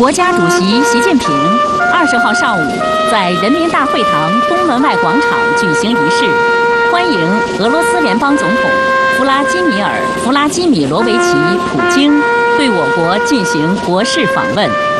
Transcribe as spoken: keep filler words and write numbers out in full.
国家主席习近平二十号上午在人民大会堂东门外广场举行仪式，欢迎俄罗斯联邦总统弗拉基米尔·弗拉基米罗维奇·普京对我国进行国事访问。